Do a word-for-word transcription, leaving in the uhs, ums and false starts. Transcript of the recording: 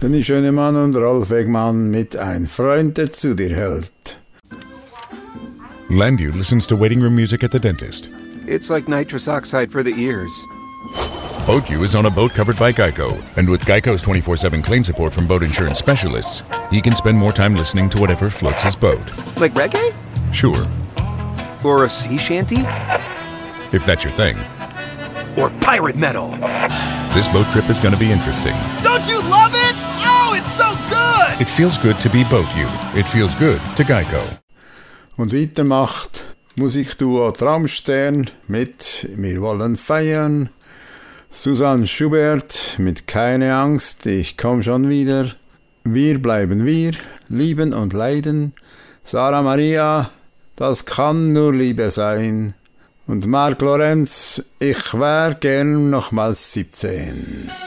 Danny Schönemann und Rolf Egmann mit Ein Freund, der zu dir hält. Landu listens to waiting room music at the dentist. It's like nitrous oxide for the ears. BoatU is on a boat covered by Geico, and with Geico's twenty-four seven claim support from boat insurance specialists, he can spend more time listening to whatever floats his boat. Like reggae? Sure. Or a sea shanty? If that's your thing. Or pirate metal? This boat trip is going to be interesting. Don't you love it? Oh, it's so good! It feels good to be BoatU. It feels good to Geico. Und weiter macht Musikduo Traumstern mit Wir wollen feiern. Susanne Schubert mit Keine Angst, ich komm schon wieder. Wir bleiben wir, lieben und leiden. Sarah Maria, das kann nur Liebe sein. Und Marc Lorenz, ich wär gern nochmals siebzehn.